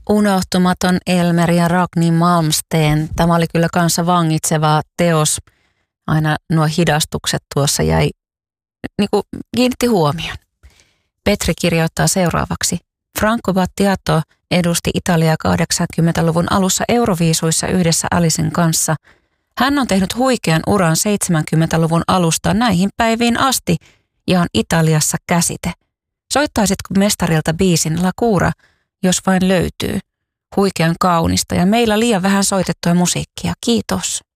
Unohtumaton Elmer ja Ragni Malmsteen. Tämä oli kyllä kanssa vangitseva teos. Aina nuo hidastukset tuossa jäi, kiinnitti huomion. Petri kirjoittaa seuraavaksi. Franco Battiato edusti Italiaa 80-luvun alussa Euroviisuissa yhdessä Alicen kanssa. Hän on tehnyt huikean uran 70-luvun alusta näihin päiviin asti ja on Italiassa käsite. Soittaisitko mestarilta biisin La Cura, jos vain löytyy? Huikean kaunista ja meillä liian vähän soitettua musiikkia. Kiitos.